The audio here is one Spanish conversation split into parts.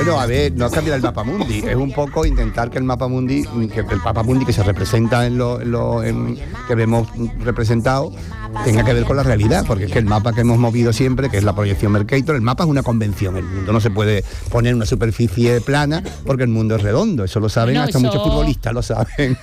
Bueno, a ver, no es cambiar el mapa mundi, es un poco intentar que el mapa mundi, que se representa que vemos representado, tenga que ver con la realidad, porque es que el mapa que hemos movido siempre, que es la proyección Mercator, el mapa es una convención, el mundo no se puede poner en una superficie plana porque el mundo es redondo, eso lo saben, hasta muchos futbolistas lo saben.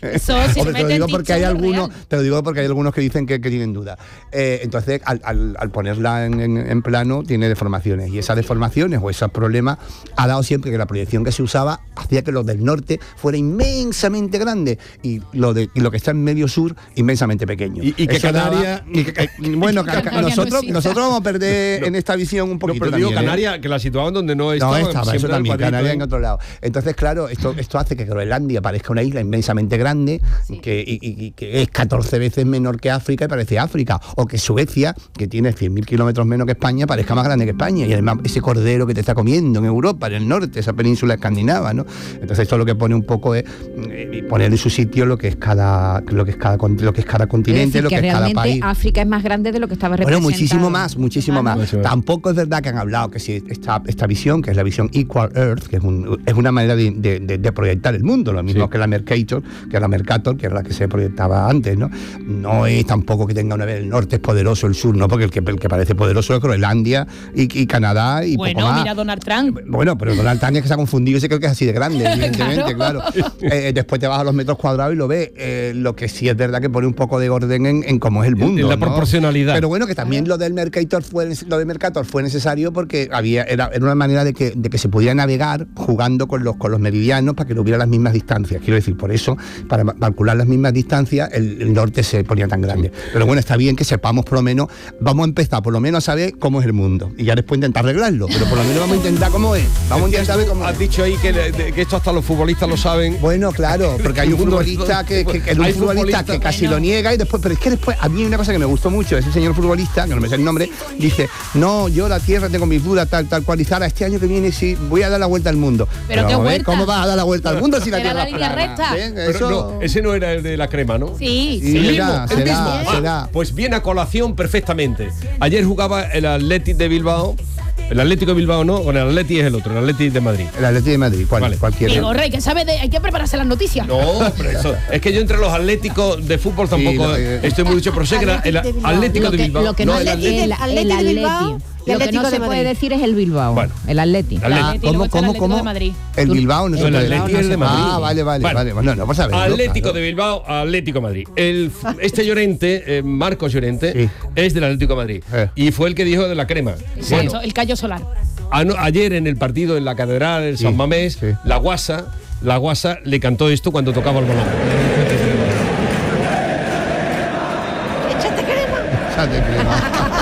Te lo digo porque hay algunos que dicen que tienen duda. Entonces, al ponerla en plano, tiene deformaciones, y esas deformaciones o esos problemas ha dado siempre que la proyección que se usaba hacía que lo del norte fuera inmensamente grande y lo que está en medio sur inmensamente pequeño. Y que Canarias... Bueno, nosotros vamos a perder en esta visión un poquito. Pero digo, también, Canarias, que la situaban donde no estaba. No estaba, eso también, Canarias en otro lado. Entonces, claro, esto hace que Groenlandia parezca una isla inmensamente grande, que es 14 veces menor que África y parece África, o que Suecia, que tiene 100.000 kilómetros menos que España, parezca más grande que España, y además ese cordero que te está comiendo en Europa, en el norte, esa península escandinava, ¿no? Entonces esto lo que pone un poco es poner en su sitio lo que es cada continente, lo que es cada país. África es más grande de lo que estaba representado. Bueno, muchísimo más. Tampoco es verdad que han hablado que si esta visión, que es la visión Equal Earth, que es una manera de proyectar el mundo, lo mismo que la Mercator, que es la que se proyectaba antes, ¿no? No es tampoco que tenga una vez el norte es poderoso, el sur no, porque el que parece poderoso es Groenlandia y Canadá y poco más. Mira Donald Trump. Bueno, pero Donald Trump es que se ha confundido y se cree que es así de grande, evidentemente, claro. Después te vas a los metros cuadrados y lo ves. Lo que sí es verdad que pone un poco de orden en cómo es el mundo, en la proporcionalidad. Pero bueno, que también lo de Mercator fue necesario porque era una manera de que se pudiera navegar jugando con los meridianos para que no hubiera las mismas distancias. Quiero decir, por eso, para calcular las mismas distancias, el norte se ponía tan grande. Pero bueno, está bien que sepamos por lo menos, vamos a empezar por lo menos a saber cómo es el mundo y ya después intentar arreglarlo, pero por lo menos vamos a intentar cómo es. Vamos a intentar saber cómo has dicho ahí que esto hasta los futbolistas lo saben. Bueno, claro, porque hay un futbolista que casi lo niega y después, pero es que después a mí hay una cosa que me gustó mucho, ese señor futbolista, que no me sé el nombre, dice, no, yo la tierra tengo mis dudas, tal cual, y Zara, este año que viene sí voy a dar la vuelta al mundo. Pero qué vuelta. ¿Cómo vas a dar la vuelta al mundo si la tierra la línea recta? Pero no, ese no era el de la crema, ¿no? Sí. Será. Pues viene a colación perfectamente. Ayer jugaba el Athletic de Bilbao. El Atlético de Bilbao no, con el Atleti es el otro, el Atleti de Madrid. El Atleti de Madrid, cualquiera. Digo, Rey, que sabe hay que prepararse las noticias. No, pero eso, es que yo entre los atléticos de fútbol tampoco estoy muy dicho, pero sé que era el Atlético de Bilbao. Lo que no, el Atleti. Lo que no se puede decir es el Bilbao. Bueno, el Atleti. ¿Cómo? El Bilbao no se puede. El Atleti es de Madrid. Ah, vale. Bueno, no, pues a ver. Atlético de Bilbao, Atlético de Madrid. Este Llorente, Marcos Llorente, es del Atlético de Madrid. Y fue el que dijo de la crema. Bueno, el callo solar. Ayer en el partido en la Catedral, en San Mamés, la Guasa le cantó esto cuando tocaba el balón. Échate crema.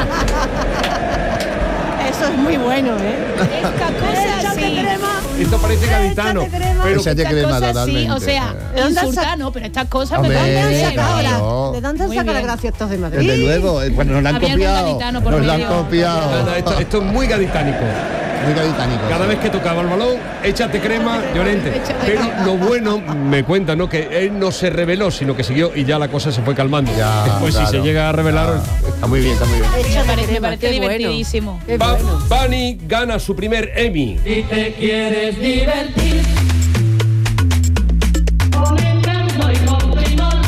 Eso es muy bueno, Esta cosa sí. Esto parece gaditano. Pero échate crema totalmente. Sí, o sea, insultar no, pero estas cosas ¿De dónde Muy han sacado la bien. gracia estos de Madrid? Desde luego, bueno, nos la han copiado. Nos la han copiado. Esto es muy gaditánico. Muy gaditánico. Cada vez que tocaba el balón, échate crema, Llorente. Pero lo bueno, me cuenta, ¿no? Que él no se rebeló, sino que siguió y ya la cosa se fue calmando. Después, si se llega a rebelar... Está muy bien. Me parece divertidísimo. Bunny gana su primer Emmy. Si te quieres divertir con encanto y con primor,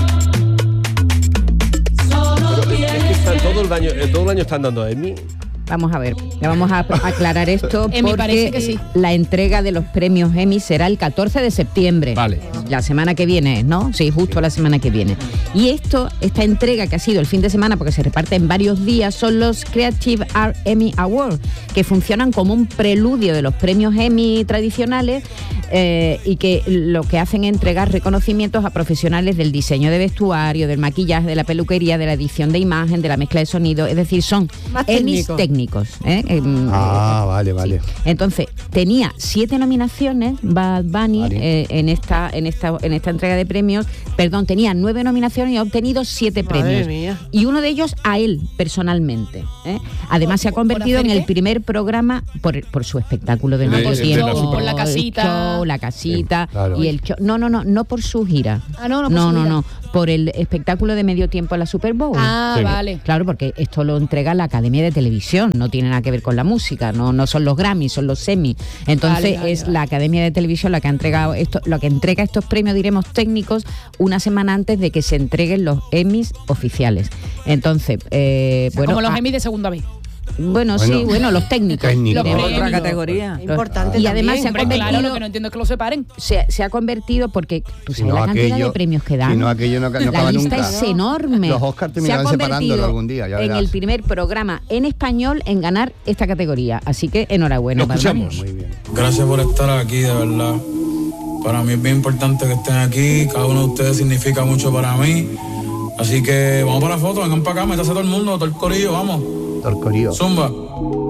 solo Es que están todo el año están dando Emmy. Vamos a ver, ya vamos a aclarar esto Me parece que porque sí. la entrega de los premios Emmy será el 14 de septiembre. Vale. La semana que viene, ¿no? Sí, justo la semana que viene. Y esta entrega que ha sido el fin de semana, porque se reparte en varios días, son los Creative Art Emmy Awards, que funcionan como un preludio de los premios Emmy tradicionales y que lo que hacen es entregar reconocimientos a profesionales del diseño de vestuario, del maquillaje, de la peluquería, de la edición de imagen, de la mezcla de sonido, es decir, son Emmys técnicos. Vale. Sí. Entonces, tenía 7 nominaciones Bad Bunny en esta entrega de premios. Perdón, tenía 9 nominaciones y ha obtenido 7 premios. Mía. Y uno de ellos a él, personalmente. Además, se ha convertido en el primer programa por su espectáculo del nuevo tiempo. Por la casita. Show, La Casita claro. y el show. No por su gira. No, por el espectáculo de medio tiempo en la Super Bowl. Vale. Claro, porque esto lo entrega la Academia de Televisión, no tiene nada que ver con la música, no son los Grammy, son los Emmy. Entonces es la Academia de Televisión la que ha entregado esto, lo que entrega estos premios, diremos, técnicos una semana antes de que se entreguen los Emmys oficiales. Entonces, como los Emmys de segunda vez. Bueno, los técnicos. Otra categoría. Importante. Y además se ha convertido. Claro, lo que no entiendo es que lo separen. Se ha convertido porque tú sabes la cantidad de premios que dan. Si no, aquello no la acaba lista nunca. es enorme. Los Oscars terminarán separándolo algún día. Ya en el primer programa en español en ganar esta categoría. Así que enhorabuena. Lo escuchamos. Muy bien. Gracias por estar aquí, de verdad. Para mí es bien importante que estén aquí. Cada uno de ustedes significa mucho para mí. Así que vamos para la foto, vengan para acá, métase todo el mundo, todo el corillo, vamos. Todo el corillo. Zumba.